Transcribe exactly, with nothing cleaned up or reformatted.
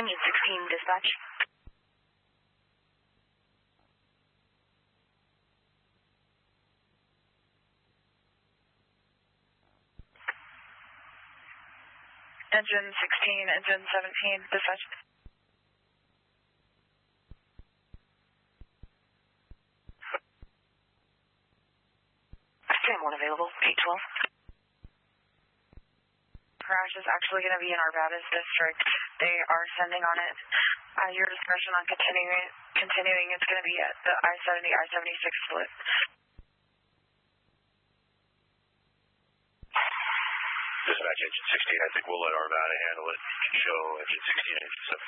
Engine sixteen, dispatch. Engine sixteen, engine seventeen, dispatch. Stream one available, eight twelve. Crash is actually going to be in Arvada's district. They are sending on it. Uh, your discretion on continuing, continuing it's going to be at the I seventy, I seventy-six split. Dispatch engine sixteen, I think we'll let Arvada handle it. Show engine sixteen, engine seventeen.